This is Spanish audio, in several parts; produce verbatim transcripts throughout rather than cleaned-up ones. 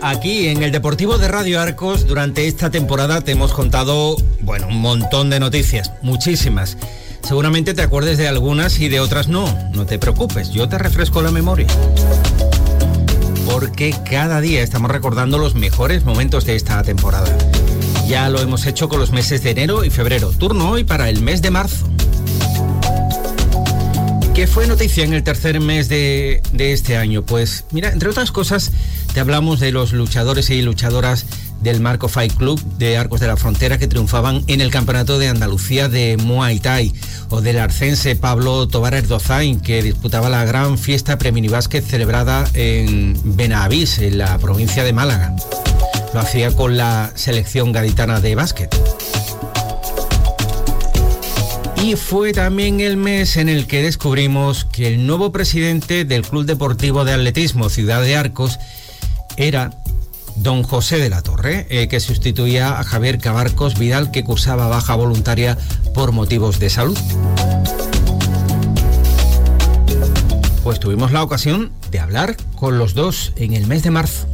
Aquí en el Deportivo de Radio Arcos, durante esta temporada te hemos contado, bueno, un montón de noticias, muchísimas. Seguramente te acuerdes de algunas y de otras no. No te preocupes, yo te refresco la memoria. Porque cada día estamos recordando los mejores momentos de esta temporada. Ya lo hemos hecho con los meses de enero y febrero. Turno hoy para el mes de marzo. ¿Qué fue noticia en el tercer mes de, de este año? Pues mira, entre otras cosas, te hablamos de los luchadores y luchadoras del Marco Fight Club de Arcos de la Frontera que triunfaban en el Campeonato de Andalucía de Muay Thai, o del arcense Pablo Tobar Erdozain, que disputaba la gran fiesta preminibásquet celebrada en Benavís, en la provincia de Málaga. Lo hacía con la selección gaditana de básquet. Y fue también el mes en el que descubrimos que el nuevo presidente del Club Deportivo de Atletismo Ciudad de Arcos era don José de la Torre, eh, que sustituía a Javier Cabarcos Vidal, que cursaba baja voluntaria por motivos de salud. Pues tuvimos la ocasión de hablar con los dos en el mes de marzo.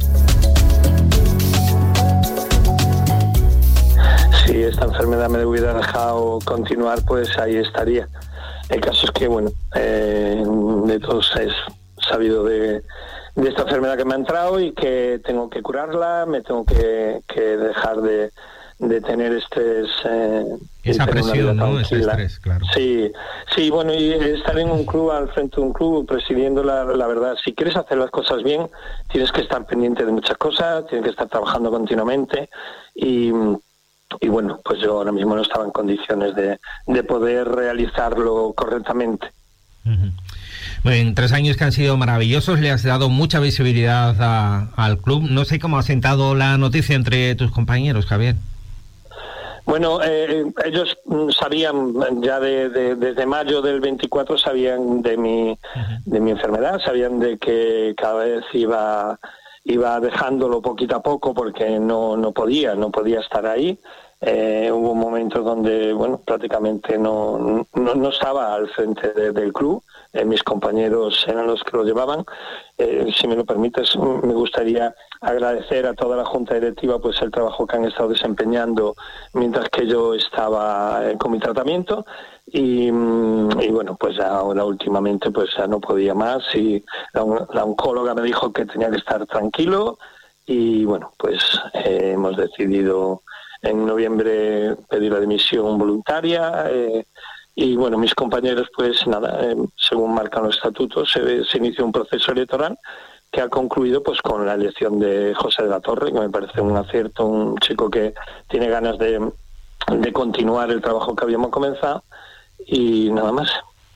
Si esta enfermedad me hubiera dejado continuar, pues ahí estaría. El caso es que, bueno, eh, de todos es sabido de, de esta enfermedad que me ha entrado y que tengo que curarla, me tengo que, que dejar de, de tener estrés. Eh, Esa presión, ¿no? Ese estrés, claro. Sí, sí, bueno, y estar en un club, al frente de un club, presidiendo la, la verdad, si quieres hacer las cosas bien, tienes que estar pendiente de muchas cosas, tienes que estar trabajando continuamente y... Y bueno, pues yo ahora mismo no estaba en condiciones de, de poder realizarlo correctamente. Uh-huh. Bueno, en tres años que han sido maravillosos, le has dado mucha visibilidad a, al club. No sé cómo ha sentado la noticia entre tus compañeros, Javier. Bueno, eh, ellos sabían ya de, de, desde mayo del veinticuatro, sabían de mi, uh-huh. de mi enfermedad, sabían de que cada vez iba... iba dejándolo poquito a poco porque no no podía, no podía estar ahí. Eh, hubo momentos donde, bueno, prácticamente no no, no estaba al frente de, del club. Eh, mis compañeros eran los que lo llevaban. Eh, si me lo permites, me gustaría agradecer a toda la Junta Directiva pues el trabajo que han estado desempeñando mientras que yo estaba eh, con mi tratamiento. Y, y bueno, pues ahora últimamente pues ya no podía más y la, la oncóloga me dijo que tenía que estar tranquilo y bueno, pues eh, hemos decidido en noviembre pedir la dimisión voluntaria eh, y bueno, mis compañeros pues nada, eh, según marcan los estatutos se, se inició un proceso electoral que ha concluido pues con la elección de José de la Torre, que me parece un acierto, un chico que tiene ganas de, de continuar el trabajo que habíamos comenzado. Y nada más.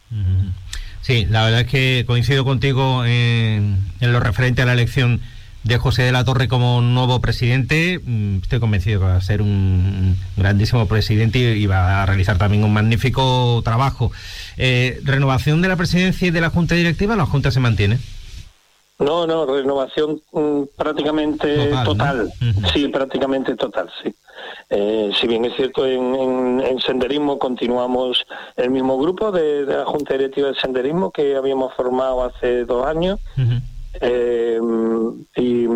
Sí, la verdad es que coincido contigo en, en lo referente a la elección de José de la Torre como nuevo presidente. Estoy convencido que va a ser un grandísimo presidente y va a realizar también un magnífico trabajo. Eh, ¿Renovación de la presidencia y de la Junta Directiva? ¿La Junta se mantiene? No, no, renovación mm, prácticamente total. total. ¿No? Uh-huh. Sí, prácticamente total, sí. Eh, si bien es cierto, en, en, en senderismo continuamos el mismo grupo de, de la Junta Directiva de Senderismo que habíamos formado hace dos años. Uh-huh. eh, y,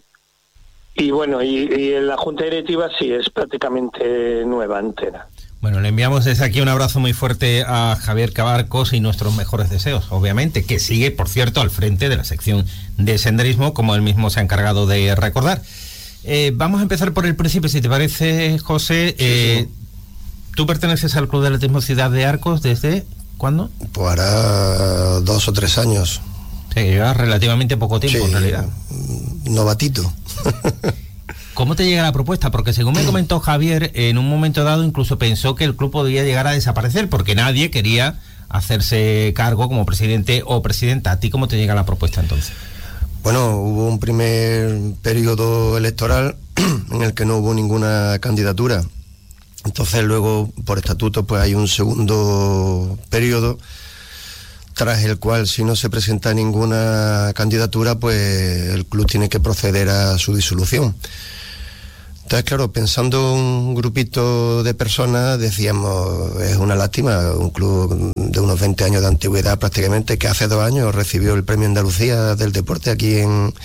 y bueno, y, y en la Junta Directiva sí es prácticamente nueva, entera. Bueno, le enviamos desde aquí un abrazo muy fuerte a Javier Cabarcos y nuestros mejores deseos, obviamente, que sigue, por cierto, al frente de la sección de senderismo, como él mismo se ha encargado de recordar. Eh, vamos a empezar por el principio, si te parece, José. Eh, sí, sí. ¿Tú perteneces al Club de Atletismo Ciudad de Arcos desde cuándo? Pues hará dos o tres años. Sí, lleva relativamente poco tiempo, sí, en realidad. Novatito. ¿Cómo te llega la propuesta? Porque según me comentó Javier, en un momento dado incluso pensó que el club podía llegar a desaparecer porque nadie quería hacerse cargo como presidente o presidenta. ¿A ti cómo te llega la propuesta entonces? Bueno, hubo un primer periodo electoral en el que no hubo ninguna candidatura. Entonces luego, por estatuto, pues hay un segundo periodo tras el cual, si no se presenta ninguna candidatura, pues el club tiene que proceder a su disolución. Entonces, claro, pensando un grupito de personas, decíamos, es una lástima, un club de unos veinte años de antigüedad prácticamente, que hace dos años recibió el Premio Andalucía del Deporte aquí en,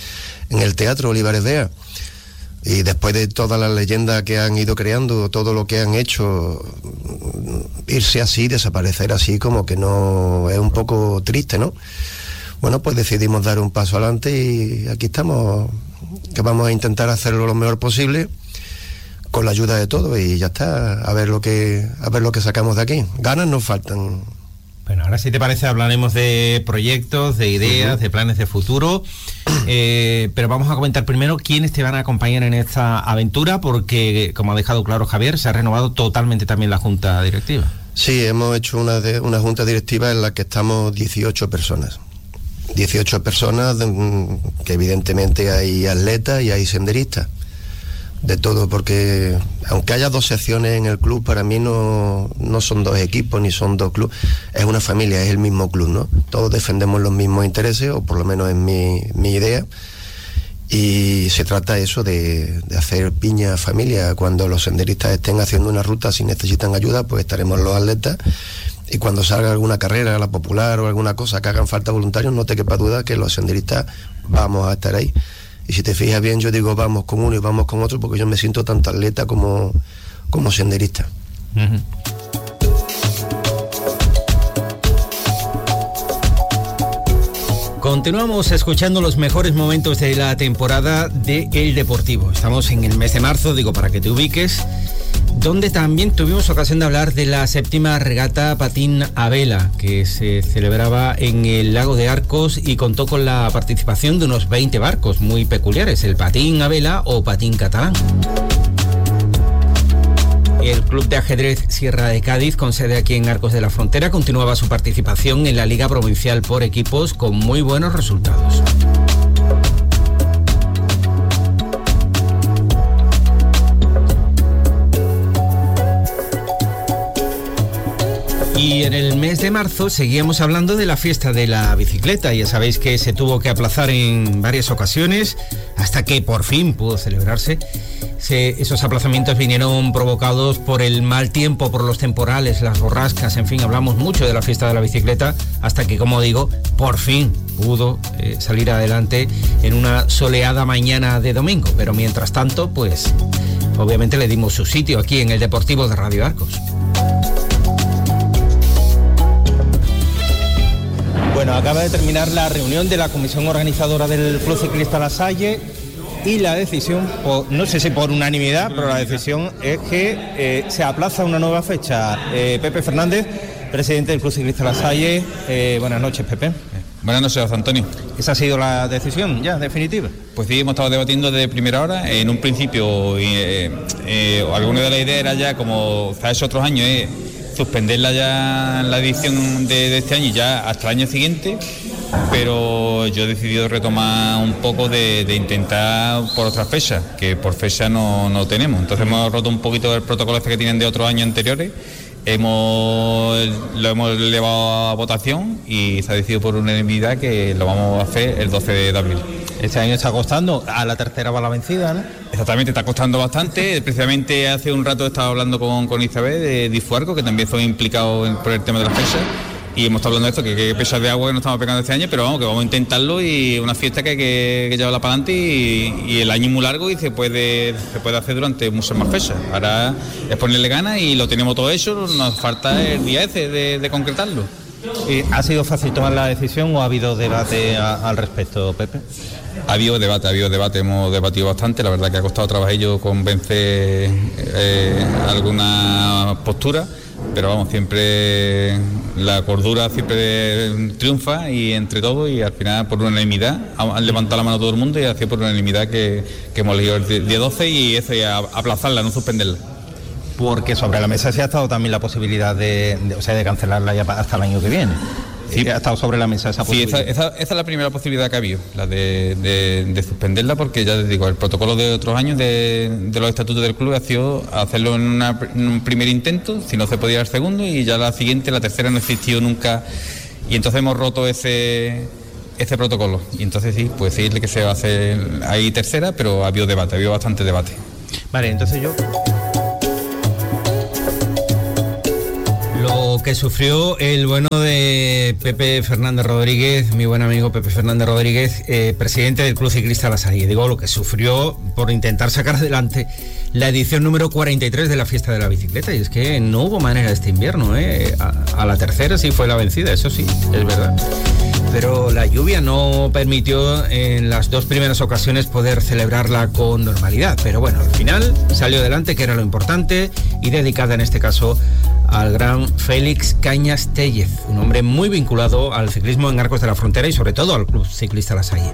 en el Teatro Olivares Vea. Y después de todas las leyendas que han ido creando, todo lo que han hecho, irse así, desaparecer así, como que no, es un poco triste, ¿no? Bueno, pues decidimos dar un paso adelante y aquí estamos, que vamos a intentar hacerlo lo mejor posible, con la ayuda de todos, y ya está, a ver lo que, a ver lo que sacamos de aquí. Ganas nos faltan. Bueno, ahora si te parece hablaremos de proyectos, de ideas, uh-huh. de planes de futuro, eh, pero vamos a comentar primero quiénes te van a acompañar en esta aventura, porque como ha dejado claro Javier, se ha renovado totalmente también la junta directiva. Sí, hemos hecho una, de, una junta directiva en la que estamos dieciocho personas. dieciocho personas que evidentemente hay atletas y hay senderistas. De todo, porque aunque haya dos secciones en el club, para mí no, no son dos equipos ni son dos clubes, es una familia, es el mismo club, ¿no? Todos defendemos los mismos intereses, o por lo menos es mi, mi idea, y se trata eso de, de hacer piña familia. Cuando los senderistas estén haciendo una ruta, si necesitan ayuda, pues estaremos los atletas, y cuando salga alguna carrera, la popular o alguna cosa que hagan falta voluntarios, no te quepa duda que los senderistas vamos a estar ahí. Y si te fijas bien, yo digo vamos con uno y vamos con otro, porque yo me siento tanto atleta como, como senderista. Uh-huh. Continuamos escuchando los mejores momentos de la temporada de El Deportivo. Estamos en el mes de marzo, digo, para que te ubiques, donde también tuvimos ocasión de hablar de la séptima regata patín a vela, que se celebraba en el lago de Arcos y contó con la participación de unos veinte barcos muy peculiares, el patín a vela o patín catalán. El Club de Ajedrez Sierra de Cádiz, con sede aquí en Arcos de la Frontera, continuaba su participación en la Liga Provincial por equipos con muy buenos resultados. Y en el mes de marzo seguíamos hablando de la fiesta de la bicicleta. Ya sabéis que se tuvo que aplazar en varias ocasiones hasta que por fin pudo celebrarse. Se, esos aplazamientos vinieron provocados por el mal tiempo, por los temporales, las borrascas, en fin, hablamos mucho de la fiesta de la bicicleta hasta que, como digo, por fin pudo eh, salir adelante en una soleada mañana de domingo. Pero mientras tanto, pues obviamente le dimos su sitio aquí en el Deportivo de Radio Arcos. Bueno, acaba de terminar la reunión de la comisión organizadora del Club Ciclista La Salle y la decisión, por, no sé si por unanimidad, pero la decisión es que eh, se aplaza una nueva fecha. Eh, Pepe Fernández, presidente del Club Ciclista La Salle, eh, buenas noches, Pepe. Buenas noches, José Antonio. ¿Esa ha sido la decisión ya definitiva? Pues sí, hemos estado debatiendo desde primera hora. En un principio, eh, eh, alguna de las ideas era ya, como se ha hecho otros años, eh, suspenderla ya la edición de, de este año ya hasta el año siguiente, pero yo he decidido retomar un poco de, de intentar por otras fechas, que por fecha no, no tenemos. Entonces hemos roto un poquito el protocolo este que tienen de otros años anteriores, hemos lo hemos elevado a votación y se ha decidido por unanimidad que lo vamos a hacer el doce de abril. Este año está costando, a la tercera va la vencida, ¿no? Exactamente, está costando bastante. Precisamente hace un rato he estado hablando con, con Isabel de Difuarco, que también son implicados en, por el tema de las fechas, y hemos estado hablando de esto, que, que pesas de agua que nos estamos pegando este año, pero vamos, que vamos a intentarlo, y una fiesta que hay que, que llevarla para adelante, y, y el año es muy largo y se puede, se puede hacer durante muchas más fechas. Ahora es ponerle ganas y lo tenemos todo hecho, nos falta el día ese de, de concretarlo. ¿Ha sido fácil tomar la decisión o ha habido debate a, al respecto, Pepe? Ha habido debate, ha habido debate, hemos debatido bastante. La verdad que ha costado trabajo yo convencer eh, alguna postura, pero vamos, siempre la cordura siempre triunfa, y entre todos, y al final por unanimidad han levantado la mano todo el mundo y ha sido por unanimidad que, que hemos elegido el día doce, y eso, y aplazarla, no suspenderla. Porque sobre la mesa se ha estado también la posibilidad de, de, o sea, de cancelarla ya hasta el año que viene. Sí, ha estado sobre la mesa esa posibilidad. Sí, esa, esa, esa es la primera posibilidad que ha habido, la de, de, de suspenderla, porque ya les digo, el protocolo de otros años de, de los estatutos del club ha sido hacerlo en, una, en un primer intento, si no se podía el segundo, y ya la siguiente, la tercera, no existió nunca, y entonces hemos roto ese, ese protocolo. Y entonces sí, pues decirle que se va a hacer ahí tercera, pero ha habido debate, ha habido bastante debate. Vale, entonces yo... Lo Lo que sufrió el bueno de Pepe Fernández Rodríguez, mi buen amigo Pepe Fernández Rodríguez, eh, presidente del Club Ciclista La Salle. Digo, lo que sufrió por intentar sacar adelante la edición número cuarenta y tres de la Fiesta de la Bicicleta. Y es que no hubo manera este invierno, ¿eh? A, a la tercera sí fue la vencida, eso sí, es verdad. Pero la lluvia no permitió en las dos primeras ocasiones poder celebrarla con normalidad. Pero bueno, al final salió adelante, que era lo importante, y dedicada en este caso al gran Félix Cañas Tellez, un hombre muy vinculado al ciclismo en Arcos de la Frontera y sobre todo al Club Ciclista La Salle.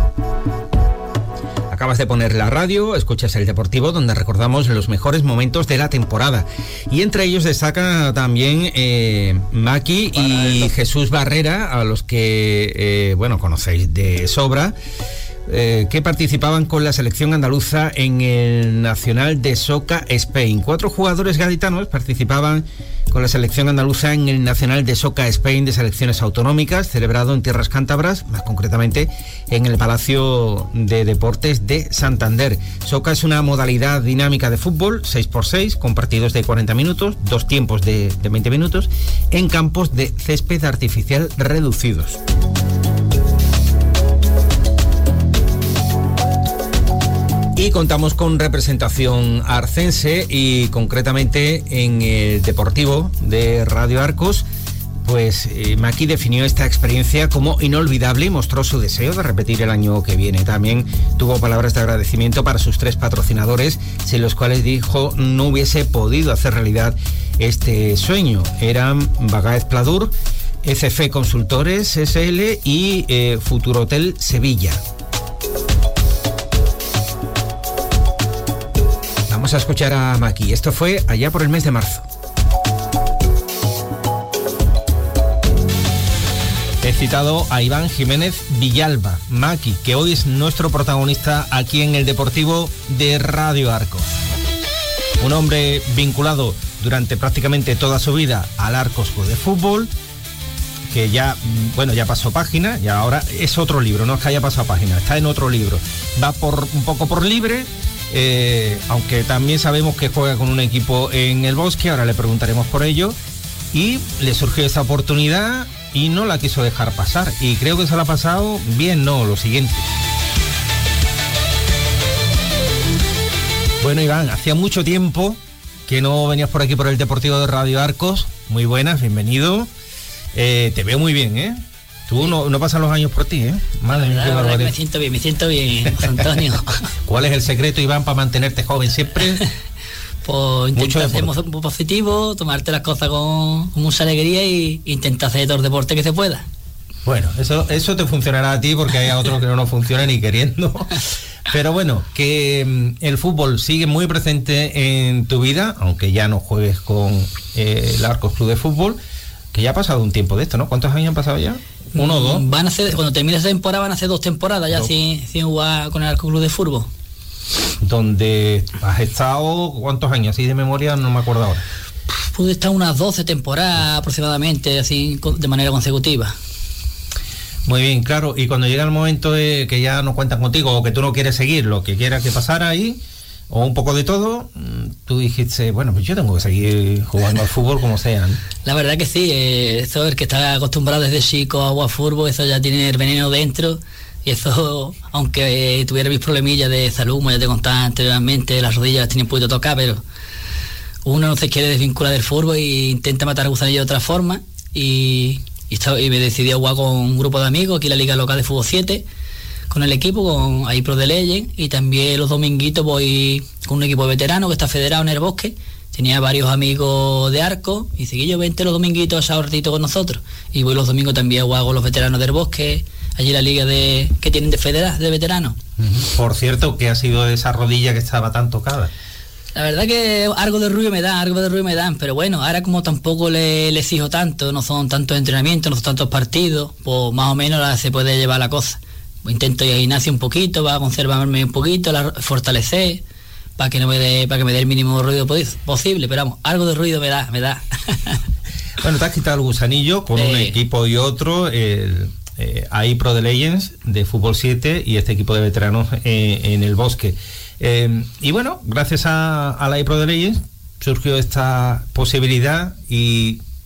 Acabas de poner la radio, escuchas El Deportivo, donde recordamos los mejores momentos de la temporada. Y entre ellos destaca también eh, Maki y Jesús Barrera, a los que, eh, bueno, conocéis de sobra, eh, que participaban con la selección andaluza en el Nacional de Soca Spain. Cuatro jugadores gaditanos participaban con la selección andaluza en el Nacional de Soca Spain de selecciones autonómicas, celebrado en tierras cántabras, más concretamente en el Palacio de Deportes de Santander. Soca es una modalidad dinámica de fútbol, seis por seis, con partidos de cuarenta minutos, dos tiempos de, de veinte minutos, en campos de césped artificial reducidos. Y contamos con representación arcense y concretamente en el Deportivo de Radio Arcos, pues eh, Maki definió esta experiencia como inolvidable y mostró su deseo de repetir el año que viene. También tuvo palabras de agradecimiento para sus tres patrocinadores, sin los cuales dijo no hubiese podido hacer realidad este sueño. Eran Bagaez Pladur, E C F Consultores S L y eh, Futurotel Sevilla. Vamos a escuchar a Maki. Esto fue allá por el mes de marzo. He citado a Iván Jiménez Villalba, Maki, que hoy es nuestro protagonista aquí en el Deportivo de Radio Arcos. Un hombre vinculado durante prácticamente toda su vida al Arcos Club de Fútbol, que ya, bueno, ya pasó página y ahora es otro libro, no es que haya pasado página, está en otro libro. Va por un poco por libre. Eh, aunque también sabemos que juega con un equipo en el Bosque, ahora le preguntaremos por ello, y le surgió esa oportunidad y no la quiso dejar pasar, y creo que se la ha pasado bien. No, lo siguiente. Bueno, Iván, hacía mucho tiempo que no venías por aquí por el Deportivo de Radio Arcos. Muy buenas, bienvenido. Eh, te veo muy bien, ¿eh? Tú no, no pasan los años por ti, ¿eh? Madre mía, qué barbaridad. Me siento bien, me siento bien, José Antonio. ¿Cuál es el secreto, Iván, para mantenerte joven siempre? Pues intentar ser muy positivo, tomarte las cosas con, con mucha alegría y intentar hacer todo el deporte que se pueda. Bueno, eso, eso te funcionará a ti porque hay a otros que no nos funcionan ni queriendo. Pero bueno, que mm, el fútbol sigue muy presente en tu vida, aunque ya no juegues con eh, el Arcos Club de Fútbol, que ya ha pasado un tiempo de esto, ¿no? ¿Cuántos años han pasado ya? ¿Uno o dos? Van a ser, cuando termine esa temporada van a ser dos temporadas ya sin, sin jugar con el Arcos Club de Fútbol. Donde has estado, ¿cuántos años? Así de memoria no me acuerdo ahora. Pude estar unas doce temporadas aproximadamente, así de manera consecutiva. Muy bien, claro. Y cuando llega el momento de que ya no cuentan contigo o que tú no quieres seguir lo que quieras que pasara ahí, o un poco de todo, tú dijiste, bueno, pues yo tengo que seguir jugando al fútbol como sea, ¿no? La verdad que sí, eh, eso el que está acostumbrado desde chico a jugar fútbol, eso ya tiene el veneno dentro, y eso, aunque eh, tuviera mis problemillas de salud, como ya te contaba anteriormente, las rodillas las tenía un poquito tocadas, pero uno no se quiere desvincular del fútbol e intenta matar a gusanillo de otra forma, y, y, estaba, y me decidí a jugar con un grupo de amigos aquí en la Liga Local de Fútbol siete, con el equipo, con ahí Pro de Legend, y también los dominguitos voy con un equipo de veteranos que está federado en el Bosque. Tenía varios amigos de Arco y seguí yo vente los dominguitos a un ratito con nosotros, y voy los domingos también a jugar con los veteranos del Bosque, allí la liga de que tienen de federal, de veteranos. Por cierto, ¿qué ha sido de esa rodilla que estaba tan tocada? La verdad que algo de ruido me dan, algo de ruido me dan, pero bueno, ahora como tampoco le, le exijo tanto, no son tantos entrenamientos, no son tantos partidos, pues más o menos la, se puede llevar la cosa. Intento ir al gimnasio un poquito, va a conservarme un poquito, la, fortalecer, para que no me dé, para que me dé el mínimo ruido posible, pero vamos, algo de ruido me da, me da. Bueno, te has quitado el gusanillo con eh. un equipo y otro, el eh, ahí Pro de Legends de Fútbol siete y este equipo de veteranos eh, en el Bosque. Eh, y bueno, gracias a, a la Pro de Legends surgió esta posibilidad y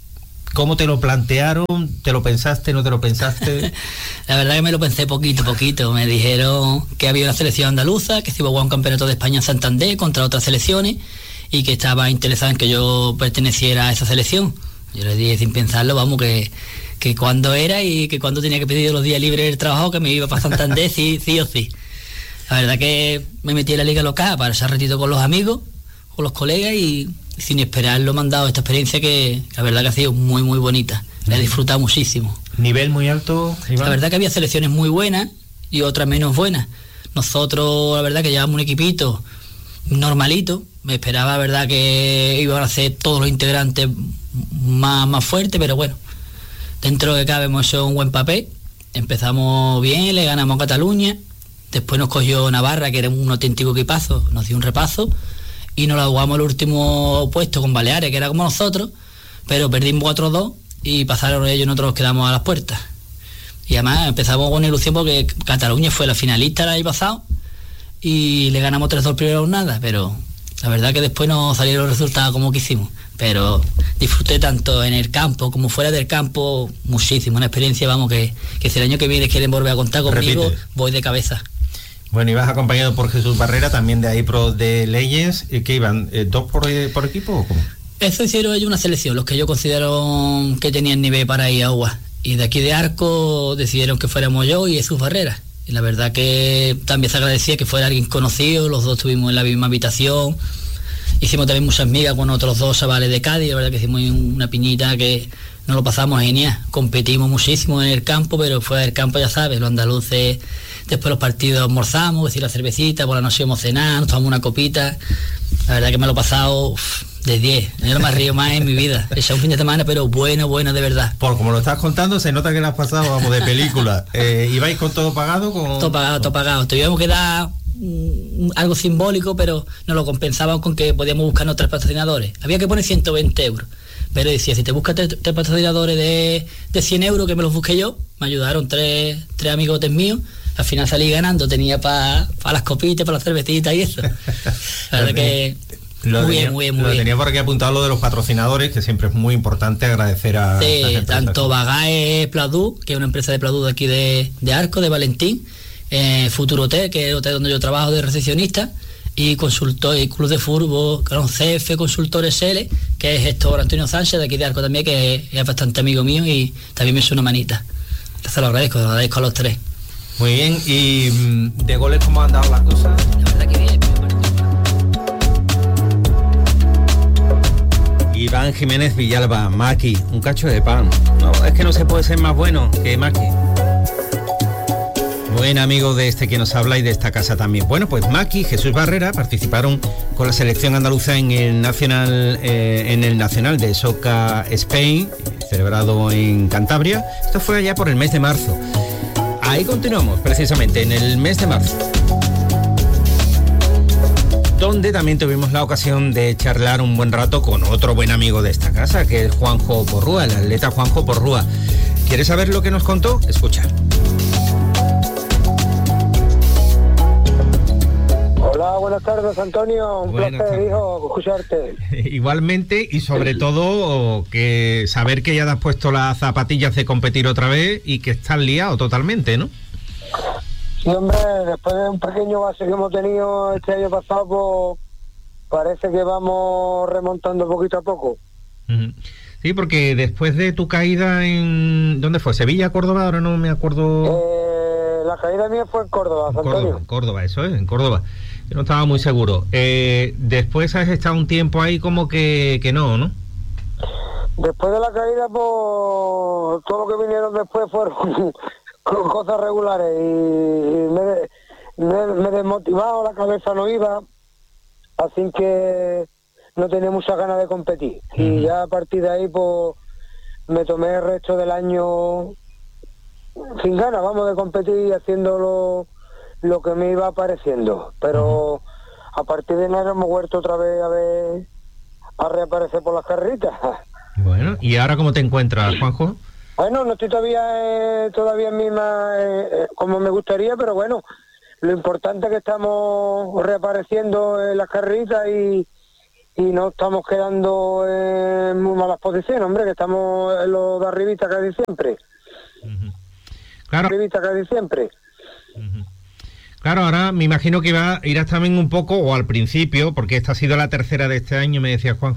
¿Cómo te lo plantearon? ¿Te lo pensaste, no te lo pensaste? La verdad que me lo pensé poquito, poquito. Me dijeron que había una selección andaluza, que se iba a jugar un campeonato de España en Santander contra otras selecciones y que estaba interesado en que yo perteneciera a esa selección. Yo les dije sin pensarlo, vamos, que, que cuando era y que cuando tenía que pedir los días libres del trabajo, que me iba para Santander sí, sí o sí. La verdad que me metí en la liga local para echar ratito con los amigos, con los colegas y sin esperarlo me han dado esta experiencia que la verdad que ha sido muy muy bonita. La he disfrutado muchísimo. ¿Nivel muy alto, Iván? La verdad que había selecciones muy buenas y otras menos buenas. Nosotros la verdad que llevamos un equipito normalito. Me esperaba la verdad que iban a ser todos los integrantes más, más fuertes, pero bueno, dentro de que cabe hemos hecho un buen papel. Empezamos bien, le ganamos a Cataluña. Después nos cogió Navarra, que era un auténtico equipazo, nos dio un repaso y nos la jugamos el último puesto con Baleares, que era como nosotros, pero perdimos cuatro dos y pasaron ellos y nosotros nos quedamos a las puertas. Y además empezamos con ilusión porque Cataluña fue la finalista el año pasado y le ganamos tres dos primera jornada, pero la verdad que después no salieron los resultados como quisimos. Pero disfruté tanto en el campo como fuera del campo muchísimo, una experiencia, vamos, que, que si el año que viene quieren volver a contar conmigo, repite, voy de cabeza. Bueno, ibas acompañado por Jesús Barrera, también de ahí pro de Legends, ¿qué iban? ¿Dos por, por equipo o cómo? Eso hicieron ellos una selección, los que ellos consideraron que tenían nivel para ir a agua. Y de aquí de Arco decidieron que fuéramos yo y Jesús Barrera. Y la verdad que también se agradecía que fuera alguien conocido, los dos estuvimos en la misma habitación. Hicimos también muchas migas con otros dos chavales de Cádiz, la verdad que hicimos una piñita que nos lo pasamos genial. Competimos muchísimo en el campo, pero fuera del campo ya sabes, los andaluces, después los partidos almorzamos, es decir, la cervecita, por la noche íbamos a cenar, nos tomamos una copita. La verdad que me lo he pasado uf, de diez, yo no me río más en mi vida. He echado un fin de semana, pero bueno, bueno, de verdad. Por como lo estás contando, se nota que lo has pasado, vamos, de película. Eh, ¿Ibais con todo pagado? Con... Todo pagado, todo pagado. Tuvimos que dar algo simbólico, pero nos lo compensaban con que podíamos buscar otros patrocinadores. Había que poner ciento veinte euros, pero decía, si te buscas tres, tres patrocinadores de, de cien euros, que me los busqué yo, me ayudaron tres, tres amigotes míos, al final salí ganando, tenía para pa las copitas, para las cervecitas y eso. La verdad que lo muy tenía, bien, muy bien, muy lo bien. Tenía por aquí apuntado lo de los patrocinadores, que siempre es muy importante agradecer a... Sí, tanto Bagae Pladú, que es una empresa de Pladú de aquí de, de Arco, de Valentín, Eh, Futuro Hotel, que es el hotel donde yo trabajo de recepcionista, y consultor y Club de Fútbol, con C F Consultor S L, que es gestor Antonio Sánchez de aquí de Arco también, que es bastante amigo mío y también me hizo una manita. Entonces lo agradezco, lo agradezco a los tres. Muy bien, y de goles, ¿cómo han dado las cosas? La verdad que bien. Iván Jiménez Villalba, Maki, un cacho de pan. No, es que no se puede ser más bueno que Maki. Buen amigo de este que nos habla y de esta casa también. Bueno, pues Maki y Jesús Barrera participaron con la selección andaluza en el Nacional eh, en el Nacional de Soccer Spain, celebrado en Cantabria. Esto fue allá por el mes de marzo. Ahí continuamos, precisamente, en el mes de marzo, donde también tuvimos la ocasión de charlar un buen rato con otro buen amigo de esta casa, que es Juanjo Porrúa, el atleta Juanjo Porrúa. ¿Quieres saber lo que nos contó? Escucha. Hola, buenas tardes, Antonio. Un buenas placer, tardes. Hijo, escucharte. Igualmente, y sobre todo que saber que ya te has puesto las zapatillas de competir otra vez y que estás liado totalmente, ¿no? Sí, hombre, después de un pequeño base que hemos tenido este año pasado, pues parece que vamos remontando poquito a poco. Uh-huh. Sí, porque después de tu caída en... ¿Dónde fue? ¿Sevilla, Córdoba? Ahora no me acuerdo... Eh, la caída mía fue en Córdoba, en Antonio. Córdoba, en Córdoba, eso es, en Córdoba. Yo no estaba muy seguro. Eh, después has estado un tiempo ahí como que, que no, ¿no? Después de la caída, pues todo lo que vinieron después fueron cosas regulares y me, me, me desmotivaba, la cabeza no iba, así que no tenía muchas ganas de competir. Uh-huh. Y ya a partir de ahí, pues me tomé el resto del año sin ganas, vamos, de competir, haciéndolo lo que me iba apareciendo, pero uh-huh. a partir de enero hemos vuelto otra vez a ver a reaparecer por las carreritas. Bueno, ¿y ahora cómo te encuentras, Juanjo? Bueno, no estoy todavía eh, todavía misma eh, como me gustaría, pero bueno, lo importante es que estamos reapareciendo en las carreritas y, y no estamos quedando en muy malas posiciones, hombre, que estamos en lo de arribita casi siempre. Uh-huh. Claro. Arribita casi siempre. Uh-huh. Claro, ahora me imagino que va, irás también un poco, o al principio, porque esta ha sido la tercera de este año, me decía Juan.